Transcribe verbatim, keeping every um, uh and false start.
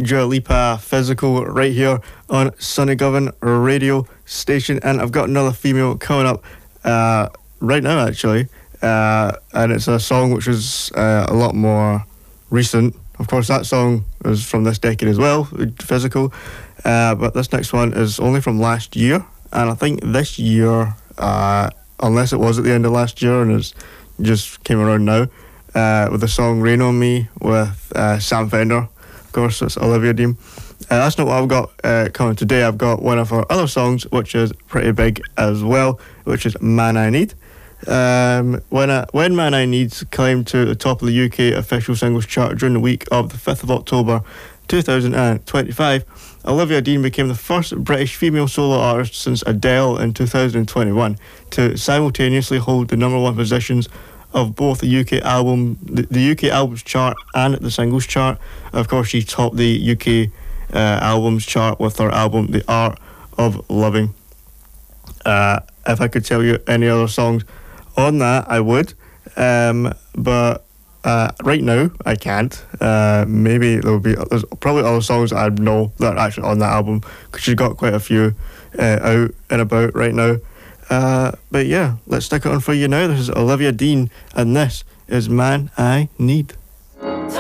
Dua Lipa, Physical, right here on Sunny Govan radio station. And I've got another female coming up uh, right now, actually. Uh, and it's a song which is uh, a lot more recent. Of course, that song is from this decade as well, Physical. Uh, but this next one is only from last year. And I think this year, uh, unless it was at the end of last year and it's just came around now, uh, with the song Rain On Me with uh, Sam Fender. Of course, it's Olivia Dean. Uh, that's not what I've got uh, coming today. I've got one of her other songs, which is pretty big as well, which is Man I Need. Um, when, I, when Man I Need climbed to the top of the U K official singles chart during the week of the fifth of October two thousand twenty-five, Olivia Dean became the first British female solo artist since Adele in two thousand twenty-one to simultaneously hold the number one positions of both the U K album, the, the U K albums chart and the singles chart. Of course, she topped the U K uh, albums chart with her album The Art of Loving. Uh, if I could tell you any other songs on that, I would, um, but uh, right now I can't. Uh, maybe there will be there's probably other songs I know that are actually on that album because she's got quite a few uh, out and about right now. Uh, but yeah, let's stick it on for you now. This is Olivia Dean, and this is Man I Need.